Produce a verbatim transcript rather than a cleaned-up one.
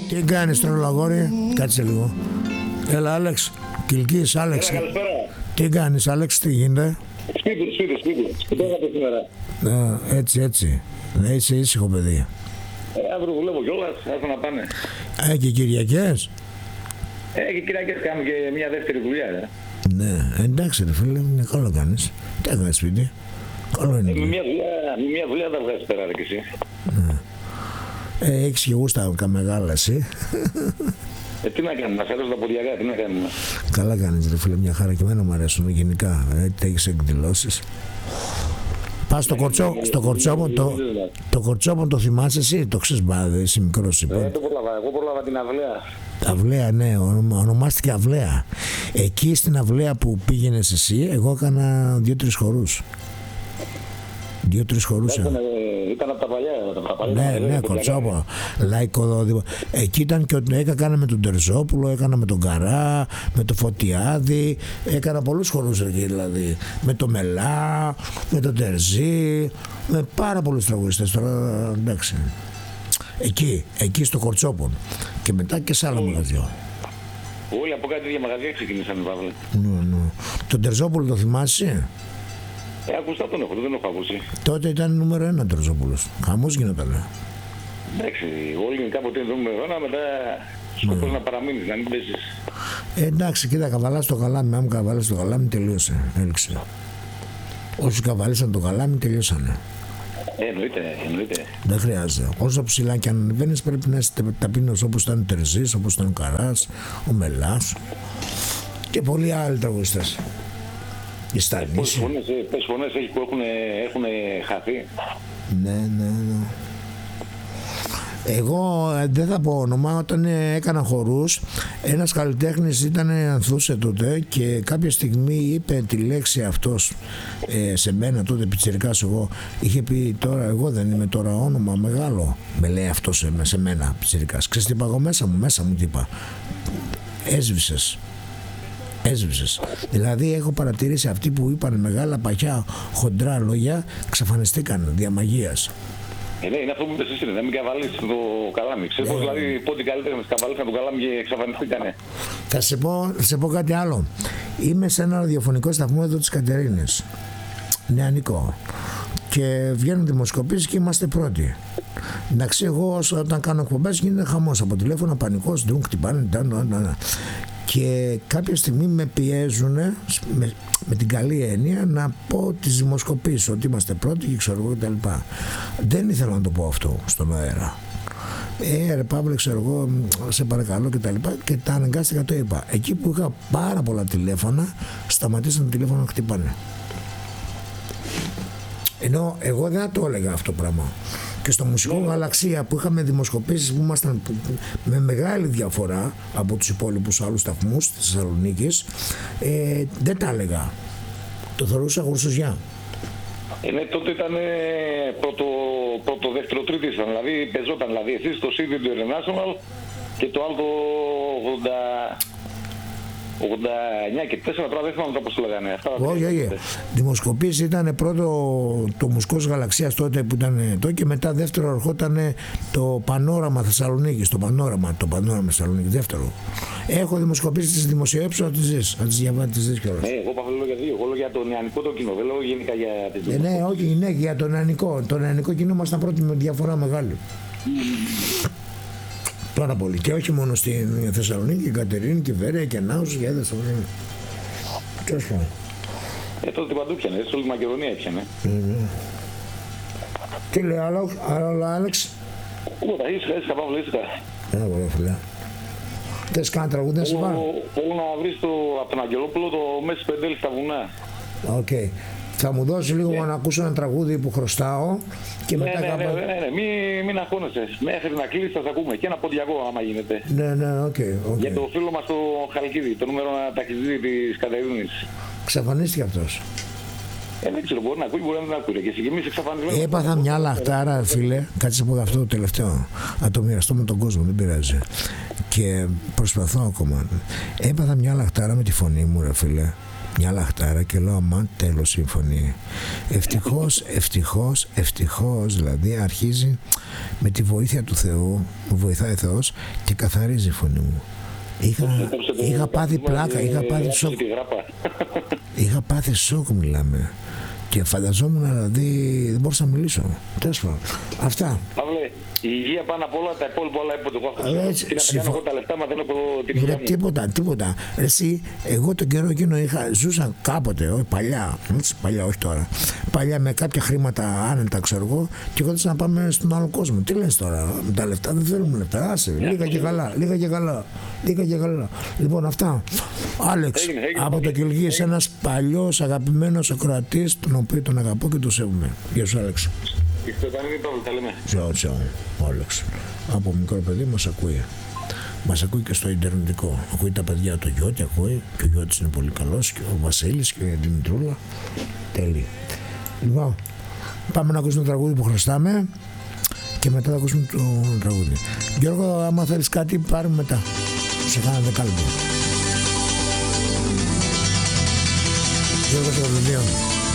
Τι κάνεις τώρα, αγόρι? Κάτσε λίγο. Έλα, Άλεξ. Κιλκής, Άλεξ. Έλα, καλησπέρα. Τι κάνεις, Άλεξ, τι γίνεται? Σπίτι, σπίτι, σπίτι. Σπιτόγατε σήμερα. Α, έτσι, έτσι. Να είσαι ήσυχο, παιδί. Ε, αύριο δουλεύω κιόλας, άστα να πάνε. Α, και Κυριακές. Ε, και Κυριακές κάνουμε και μια δεύτερη δουλειά, ε. Ναι, εντάξει, ρε φίλε, είναι καλό κάνεις. Τι έκανες σπίτι? Καλό είναι. Ε, με μια δουλειά, με μια δουλειά τα βγάζεις πέρα, ρε, κι εσύ. Ναι. Ε, έχεις και γούστα κα μεγάλα, εσύ. Ε, τι να κάνουμε, μας αρέσουν τα ποδιακά, τι να κάνουμε. Καλά κάνεις, ρε φίλε, μια χαρά, και εμένα μου αρέσουν γενικά. Ε, έχεις εκδηλώσεις. Πας στο, κορτσό, στο κορτσόπον, το, το κορτσόπον το θυμάσαι εσύ, το ξέρεις μπάδε, είσαι μικρός είπα. Ε, το πρόλαβα, εγώ πρόλαβα την αυλαία. Αυλαία, ναι, ονομα, ονομάστηκε Αυλαία. Εκεί στην Αυλαία που πήγαινες εσύ, εγώ έκανα δύο-τρεις χορούς. Δύο-τρεις χορούς. Ήταν, ήταν από τα παλιά, τα παλιά. Ναι, ναι, κορτσόπο. Λαϊκό. Εκεί ήταν και έκανα με τον Τερζόπουλο, έκανα με τον Καρά, με το Φωτιάδη. Έκανα πολλούς χορούς εκεί δηλαδή. Με το Μελά, με τον Τερζή, με πάρα πολλούς τραγουδιστές τώρα, εντάξει. Εκεί, εκεί στο Κορτσόπον. Και μετά και σε άλλα μαγαζιά. Όλοι από κάτι για μαγαζιά ξεκίνησαν, Παύλε. Ναι, ναι. Τον Τερζόπουλο το θυμάσαι? Ε, ακουστά τον έχω, δεν έχω ακούσει. Τότε ήταν νούμερο ένα Τερζόπουλος. Χαμός γινότανε. Εντάξει, όλοι κάποτε είναι νούμερο ένα, μετά σκοπός να παραμείνεις, να μην πέσεις. Ε, εντάξει, κοίτα, καβαλάς το καλάμι. Άμα καβαλάς το καλάμι, τελείωσε. Έλξε. Όσοι καβαλήσαν το καλάμι, τελειώσανε. Ε, εννοείται, εννοείται. Δεν χρειάζεται. Όσο ψηλά και αν ανεβαίνεις, πρέπει να είσαι ταπεινός, όπως ήταν ο Τερζής, όπως ήταν ο Καράς, ο Μελάς και πολλοί άλλοι τραγουδιστές. Η Στανίση. Πόσες φωνές, πόσες φωνές έχει που έχουν, έχουν χαθεί. Ναι, ναι, ναι. Εγώ ε, δεν θα πω όνομα, όταν ε, έκανα χορούς, ένας καλλιτέχνης ήταν ανθούσε τότε και κάποια στιγμή είπε τη λέξη αυτός ε, σε μένα τότε πιτσιρικάς, εγώ είχε πει τώρα, εγώ δεν είμαι τώρα όνομα μεγάλο, με λέει αυτό σε, σε μένα πιτσιρικάς. Ξέρεις τι είπα εγώ μέσα μου, μέσα μου τι είπα? Έσβησες. Έσβησες. Δηλαδή έχω παρατηρήσει αυτοί που είπαν μεγάλα παχιά χοντρά λόγια ξαφανιστήκαν διαμαγείας. Ε, ναι, είναι αυτό που είπες εσύ, να μην καβαλείς το καλάμι. Ξέρεις πως δηλαδή πότε καλύτερα να καβαλήσαν το καλάμι και εξαφανιστήκανε. Θα σε πω, θα σε πω κάτι άλλο. Είμαι σε ένα ραδιοφωνικό σταθμό εδώ της Κατερίνης. Νεανικό. Και βγαίνουν δημοσκοπήσεις και είμαστε πρώτοι. Εντάξει, εγώ όταν κάνω εκπομπές γίνεται χαμός από τηλέφωνα, πανικός, ντουν, χτυπάνε, νταν, και κάποια στιγμή με πιέζουν με, με την καλή έννοια να πω τις δημοσκοπήσεις ότι είμαστε πρώτοι και ξέρω εγώ κτλ. Δεν ήθελα να το πω αυτό στον αέρα. Ε, ρε Παύλε, ξέρω εγώ, σε παρακαλώ και τα λοιπά, και τα αναγκάστηκα, το είπα. Εκεί που είχα πάρα πολλά τηλέφωνα, σταματήσαν το τηλέφωνο να χτυπάνε. Ενώ εγώ δεν το έλεγα αυτό το πράγμα. Και στο Μουσικό Γαλαξία που είχαμε δημοσκοπήσεις που ήμασταν με μεγάλη διαφορά από τους υπόλοιπους άλλους σταθμούς της Θεσσαλονίκης, ε, δεν τα έλεγα. Το θεωρούσα γουρσουζιά. Ε, ναι, τότε ήταν πρώτο, πρώτο, δεύτερο, τρίτο ήταν. Δηλαδή πεζόταν. Δηλαδή εσείς το σι ντι International και το άλλο ογδόντα εννιά και τέσσερα, τώρα δεν θυμάμαι πώς το λέγανε. Όχι, όχι. Δημοσκοπήσεις ήταν πρώτο το Μουσικός Γαλαξίας τότε που ήταν το, και μετά δεύτερο ερχόταν το Πανόραμα Θεσσαλονίκης. Το Πανόραμα, το Πανόραμα Θεσσαλονίκη, δεύτερο. Έχω δημοσκοπήσεις τις δημοσιεύσεις, να τις δεις. Να τις διαβάσεις, τις δεις κιόλας. Ναι, εγώ πάω για δύο. Εγώ λέω για το νεανικό το κοινό, δεν λέω γενικά για τις ε, ναι, όχι, ναι, για το νεανικό. Το νεανικό κοινό ήμασταν πρώτοι με διαφορά μεγάλη. Mm. Πάρα πολύ. Και όχι μόνο στην Θεσσαλονίκη, και Κατερίνη και Βέρεια και Νάους και έδεσαι. Τέλος πάντων. Ε, τότε παντού πιάνε, σε όλη τη Μακεδονία πιάνε. Mm-hmm. Τι λέει άλλο, άλλο Άλεξ? Ω, τα ήσυχα, ήσυχα, Παύλο, ήσυχα. Ένα πολύ φιλά. Θες κάνα τραγούδι να σου πάρω? Θέλω να βρεις το, από τον Αγγελόπουλο το Μέση Πεντέλη στα βουνά. Οκ. Okay. Θα μου δώσει λίγο yeah. να ακούσω ένα τραγούδι που χρωστάω και ναι, μετά ναι, κάπου... ναι, ναι, ναι, μην, μην αγχώνεσαι. Μέχρι να κλείσει θα τα ακούμε και ένα ποντιακό άμα γίνεται. Ναι, ναι, οκ. Okay, okay. Για το φίλο μας το Χαλκίδη, το νούμερο ένα ταξιδί της Κατερίνης. Ξαφανίστηκε αυτός. Ε, δεν ξέρω, μπορεί να ακούει, μπορεί να μην ακούει. Και εσύ εμείς εξαφανισμένοι. Έπαθα μια λαχτάρα, φίλε, κάτσε από αυτό το τελευταίο. Να το μοιραστώ με τον κόσμο, δεν πειράζει. Και προσπαθώ ακόμα. Έπαθα μια λαχτάρα με τη φωνή μου, ρε φίλε. μια λαχτάρα και λέω αμάν τέλος συμφωνεί. Ευτυχώς, ευτυχώς, ευτυχώς δηλαδή αρχίζει με τη βοήθεια του Θεού, μου βοηθάει ο Θεός και καθαρίζει η φωνή μου. Είχα, είχα πάθει πλάκα, είχα πάθει σοκ. Είχα πάθει σοκ μιλάμε. Και φανταζόμουν δηλαδή δεν μπορούσα να μιλήσω. Τέλος πάντων. Αυτά. Παύλε, η υγεία πάνω απ' όλα, τα υπόλοιπα όλα έπονται εγώ αυτό. Τι να τα κάνω εγώ τα λεφτά, μα δεν έχω την υγεία μου. Τίποτα, τίποτα. Εσύ, εγώ τον καιρό εκείνο είχα, ζούσα κάποτε, όχι παλιά, παλιά όχι τώρα. Παλιά με κάποια χρήματα άνετα ξέρω εγώ και εγώ να πάμε στον άλλο κόσμο. Τι λες τώρα, με τα λεφτά δεν θέλουμε λεφτά. Άσε, λίγα και καλά, λίγα και καλά, λίγα και καλά. Λοιπόν αυτά. Άλεξ, έγινε, έγινε, από το Κιλγής, ένας παλιός αγαπημένος ακροατής, τον οποίο τον αγαπώ και τον σέβομαι. Γεια σου Άλεξ. Τσαου τσαου, Άλεξ. Από μικρό παιδί μας ακούει. Μας ακούει και στο ιντερνετικό. Ακούει τα παιδιά, το Γιώτη ακούει και ο Γιώτης είναι πολύ καλός και ο Βασίλης και η Δημητρούλα. Τέλει. Λοιπόν, πάμε να ακούσουμε το τραγούδι που χρωστάμε και μετά θα ακούσουμε το τραγούδι. Γιώργο, άμα θέλεις κάτι πάρουμε μετά. Σε κάνα δεκάλεπτο. Γιώργος Ευρωβουλίου.